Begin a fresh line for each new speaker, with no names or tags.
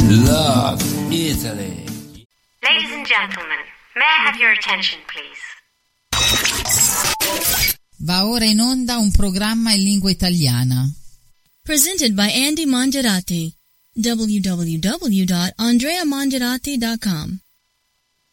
Love Italy.
Ladies and gentlemen, may I have your attention, please?
Va ora in onda un programma in lingua italiana.
Presented by Andy Mangiarati. www.andreamangiarati.com